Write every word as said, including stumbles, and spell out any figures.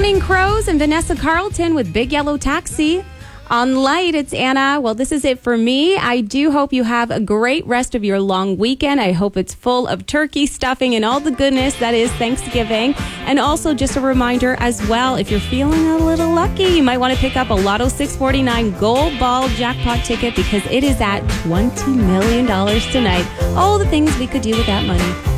Counting Crows and Vanessa Carlton with Big Yellow Taxi. On Light, it's Anna. Well, this is it for me. I do hope you have a great rest of your long weekend. I hope it's full of turkey stuffing and all the goodness that is Thanksgiving. And also just a reminder as well, if you're feeling a little lucky, you might want to pick up a Lotto six forty-nine Gold Ball jackpot ticket because it is at twenty million dollars tonight. All the things we could do with that money.